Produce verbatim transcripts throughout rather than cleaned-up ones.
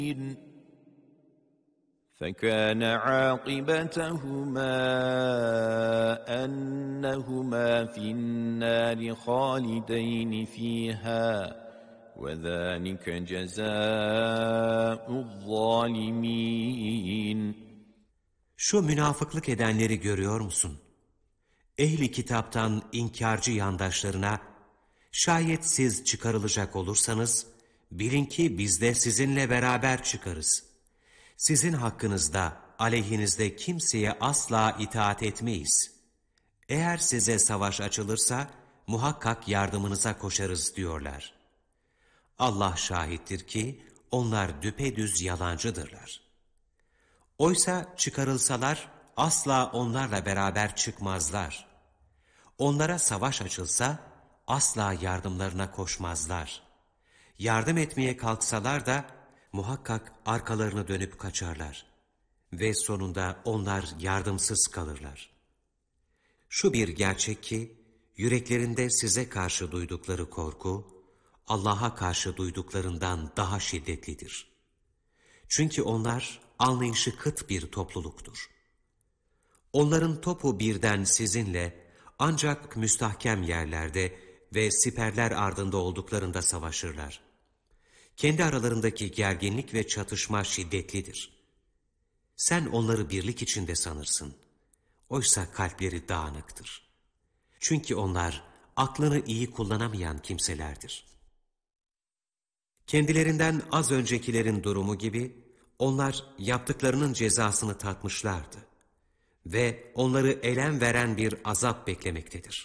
فَكَانَ عَاقِبَتَهُمَا أَنَّهُمَا فِي النَّارِ خَالِدَيْنِ فِيهَا وَذَٰلِكَ جَزَاءُ الظَّالِمِينَ. Şu münafıklık edenleri görüyor musun? Ehli kitaptan inkarcı yandaşlarına, şayet siz çıkarılacak olursanız, bilin ki biz de sizinle beraber çıkarız. Sizin hakkınızda, aleyhinizde kimseye asla itaat etmeyiz. Eğer size savaş açılırsa, muhakkak yardımınıza koşarız diyorlar. Allah şahittir ki, onlar düpedüz yalancıdırlar. Oysa çıkarılsalar, asla onlarla beraber çıkmazlar. Onlara savaş açılsa, asla yardımlarına koşmazlar. Yardım etmeye kalksalar da, muhakkak arkalarını dönüp kaçarlar. Ve sonunda onlar yardımsız kalırlar. Şu bir gerçek ki, yüreklerinde size karşı duydukları korku, Allah'a karşı duyduklarından daha şiddetlidir. Çünkü onlar anlayışı kıt bir topluluktur. Onların topu birden sizinle ancak müstahkem yerlerde ve siperler ardında olduklarında savaşırlar. Kendi aralarındaki gerginlik ve çatışma şiddetlidir. Sen onları birlik içinde sanırsın. Oysa kalpleri dağınıktır. Çünkü onlar aklını iyi kullanamayan kimselerdir. Kendilerinden az öncekilerin durumu gibi, onlar yaptıklarının cezasını tatmışlardı. Ve onları elem veren bir azap beklemektedir.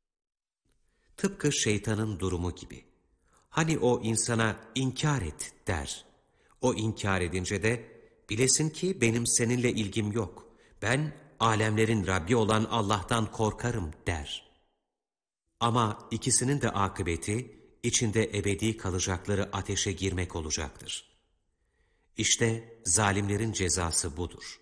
Tıpkı şeytanın durumu gibi. Hani o insana inkar et der. O inkar edince de, bilesin ki benim seninle ilgim yok. Ben alemlerin Rabbi olan Allah'tan korkarım der. Ama ikisinin de akıbeti, içinde ebedi kalacakları ateşe girmek olacaktır. İşte zalimlerin cezası budur.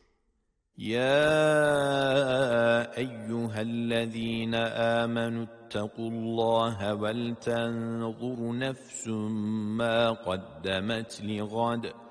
يَا أَيُّهَا الَّذ۪ينَ آمَنُوا اتَّقُوا اللّٰهَ وَلْتَنْظُرْ نَفْسٌ مَا قَدَّمَتْ لِغَدٍ